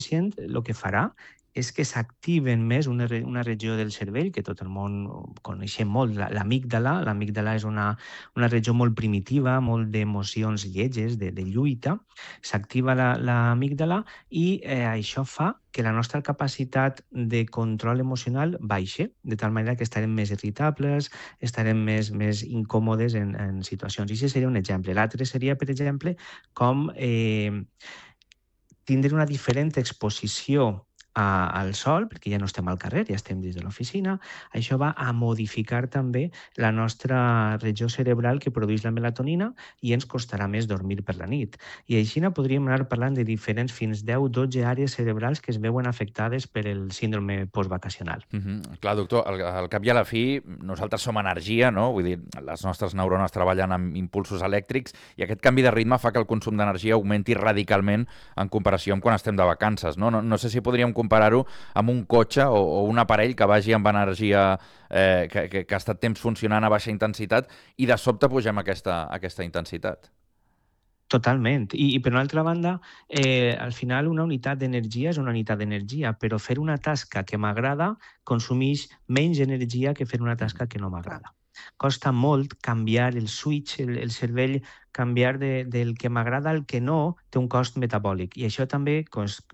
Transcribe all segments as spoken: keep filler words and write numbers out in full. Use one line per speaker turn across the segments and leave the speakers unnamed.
inconscient el que farà és que s'activen més una, re una regió del cervell que tot el món coneixem molt, l'amígdala. L'amígdala és una, una regió molt primitiva, molt d'emocions lleges, de, de lluita. S'activa l'amígdala i eh, això fa que la nostra capacitat de control emocional baixe, de tal manera que estarem més irritables, estarem més, més incòmodes en, en situacions. I això seria un exemple. L'altre seria, per exemple, com eh, tindre una diferent exposició a, al sol, perquè ja no estem al carrer, ja estem dins de l'oficina. Això va a modificar també la nostra regió cerebral que produeix la melatonina i ens costarà més dormir per la nit. I així podríem anar parlant de diferents, fins deu dotze àrees cerebrals que es veuen afectades per el síndrome postvacacional.
Uh -huh. Clar, doctor, al, al cap i a la fi, nosaltres som energia, no? Vull dir, les nostres neurones treballen amb impulsos elèctrics i aquest canvi de ritme fa que el consum d'energia augmenti radicalment en comparació amb quan estem de vacances, no? No, no sé si podríem comparar-ho amb un cotxe o, o un aparell que vagi amb energia eh, que, que, que ha estat temps funcionant a baixa intensitat i de sobte pugem aquesta, aquesta intensitat.
Totalment. I, I per una altra banda, eh, al final una unitat d'energia és una unitat d'energia, però fer una tasca que m'agrada consumeix menys energia que fer una tasca que no m'agrada. Costa molt canviar el switch, el, el cervell, canviar de, del que m'agrada al que no, té un cost metabòlic. I això també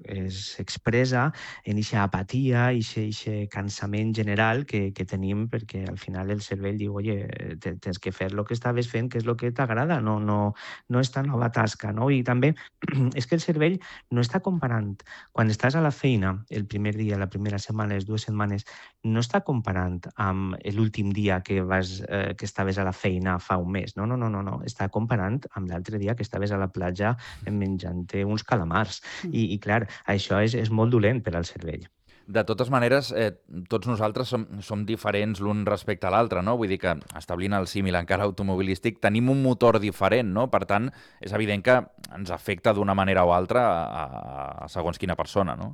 s'expressa en aquesta apatia, i aquest cansament general que, que tenim, perquè al final el cervell diu, oye, tens que fer el que estaves fent, que és el que t'agrada, no, no, no esta nova tasca, no? I també és que el cervell no està comparant. Quan estàs a la feina, el primer dia, la primera setmana, les dues setmanes, no està comparant amb l'últim dia que, vas, eh, que estaves a la feina fa un mes. No, no, no, no, no. Està comparant amb l'altre dia que estaves a la platja menjant-te uns calamars. I, i clar, això és, és molt dolent per al cervell.
De totes maneres, eh, tots nosaltres som, som diferents l'un respecte a l'altre, no? Vull dir que, establint el símil encara automobilístic, tenim un motor diferent, no? Per tant, és evident que ens afecta d'una manera o altra a, a, a segons quina persona, no?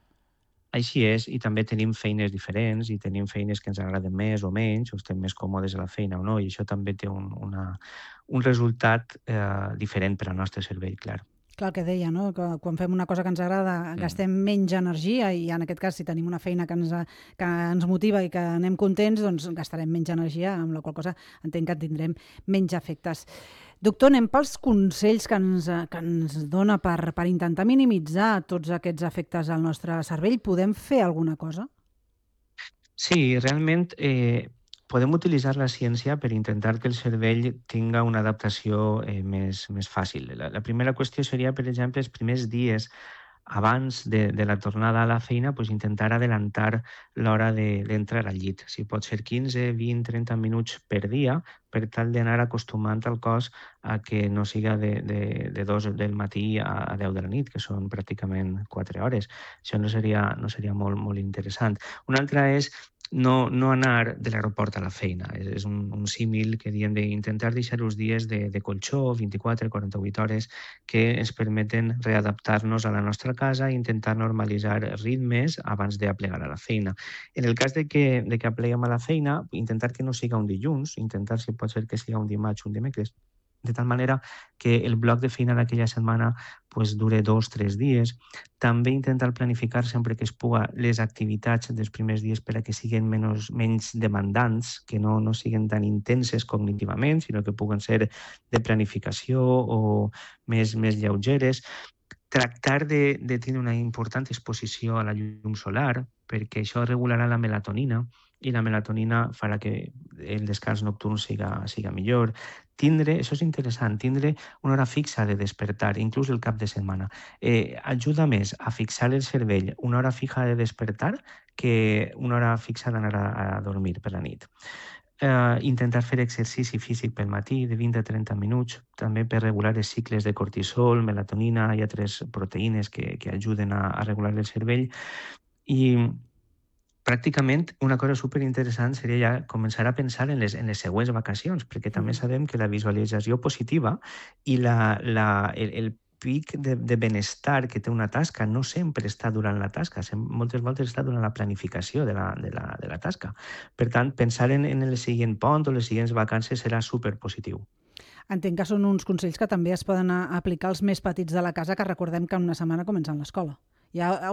Així és, i també tenim feines diferents, i tenim feines que ens agraden més o menys, o estem més còmodes a la feina o no, i això també té un, una, un resultat eh, diferent per al nostre cervell, clar.
Clar, el que deia, no? Que quan fem una cosa que ens agrada gastem mm. menys energia i en aquest cas si tenim una feina que ens, que ens motiva i que anem contents, doncs gastarem menys energia, amb la qual cosa entenc que tindrem menys efectes. Doctor, anem pels consells que ens, que ens dona per, per intentar minimitzar tots aquests efectes al nostre cervell. Podem fer alguna cosa?
Sí, realment eh, podem utilitzar la ciència per intentar que el cervell tinga una adaptació eh, més, més fàcil. La, la primera qüestió seria, per exemple, els primers dies abans de, de la tornada a la feina, pues intentar adelantar l'hora d'entrar de, al llit. Si pot ser quinze, vint, trenta minuts per dia, per tal d'anar acostumant el cos a que no siga de, de, de dos del matí a, a deu de la nit, que són pràcticament quatre hores. Això no seria, no seria molt, molt interessant. Una altra és no, no anar de l'aeroport a la feina. És, és un, un símil que diem d'intentar deixar uns dies de, de colxó, vint-i-quatre, quaranta-vuit hores, que ens permeten readaptar-nos a la nostra casa i intentar normalitzar ritmes abans d'aplegar a la feina. En el cas de que, de que apleguem a la feina, intentar que no siga un dilluns, intentar, si pot ser que siga un dimarts o un dimecres, de tal manera que el bloc de feina d'aquella setmana pues, dure dos o tres dies. També intentar planificar sempre que es puga les activitats dels primers dies per a que siguin menys, menys demandants, que no, no siguin tan intenses cognitivament, sinó que puguen ser de planificació o més, més lleugeres. Tractar de, de tenir una important exposició a la llum solar, perquè això regularà la melatonina, i la melatonina farà que el descans nocturn siga, siga millor. Tindre, això és interessant, tindre una hora fixa de despertar, inclús el cap de setmana. Eh, ajuda més a fixar el cervell una hora fija de despertar que una hora fixa d'anar a, a dormir per la nit. Eh, intentar fer exercici físic pel matí de vint a trenta minuts, també per regular els cicles de cortisol, melatonina i altres proteïnes que, que ajuden a, a regular el cervell. I pràcticament una cosa superinteressant seria ja començar a pensar en les, en les següents vacacions, perquè també sabem que la visualització positiva i la, la, el, el pic de, de benestar que té una tasca no sempre està durant la tasca, moltes voltes està durant la planificació de la, de la, de la tasca. Per tant, pensar en, en el següent pont o les següents vacances serà superpositiu.
Entenc que són uns consells que també es poden aplicar als més petits de la casa, que recordem que en una setmana comencen l'escola hi ha